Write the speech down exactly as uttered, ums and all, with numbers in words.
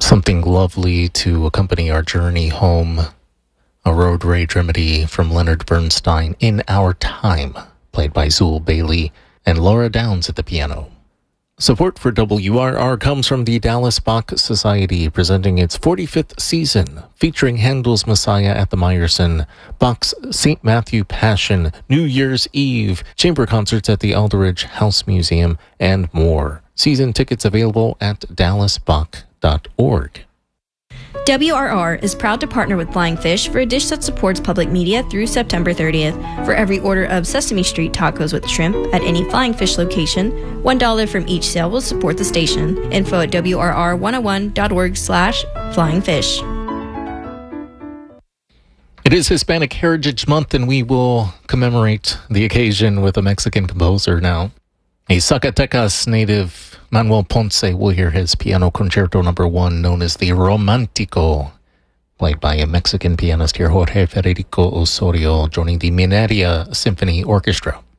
Something lovely to accompany our journey home. A road rage remedy from Leonard Bernstein, In Our Time, played by Zool Bailey and Laura Downs at the piano. Support for W R R comes from the Dallas Bach Society, presenting its forty-fifth season, featuring Handel's Messiah at the Meyerson, Bach's Saint Matthew Passion, New Year's Eve, chamber concerts at the Aldridge House Museum, and more. Season tickets available at dallas bach dot org. W R R is proud to partner with Flying Fish for a dish that supports public media through September thirtieth. For every order of Sesame Street tacos with shrimp at any Flying Fish location, one dollar from each sale will support the station. Info at W R R one oh one dot org slash flying fish. It is Hispanic Heritage Month, and we will commemorate the occasion with a Mexican composer now. A Zacatecas native, Manuel Ponce, will hear his piano concerto number one, known as the Romantico, played by a Mexican pianist here, Jorge Federico Osorio, joining the Mineria Symphony Orchestra.